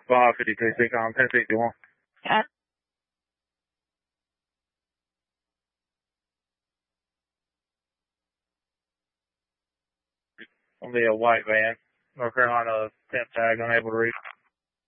553 Seacom 1061. Yeah. It'll be a white van. North Carolina temp tag, unable to reach.